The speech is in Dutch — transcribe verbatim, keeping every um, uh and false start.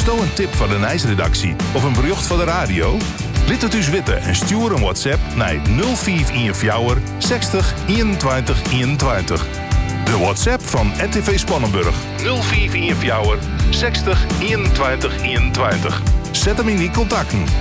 Sto een tip van de Nijsredactie of een bericht van de radio? Laat het us weten en stuur een WhatsApp naar nul vijf een vier zestig eenentwintig eenentwintig. De WhatsApp van R T V Spannenburg nul vijf een vier zestig eenentwintig eenentwintig. Zet hem in die contacten.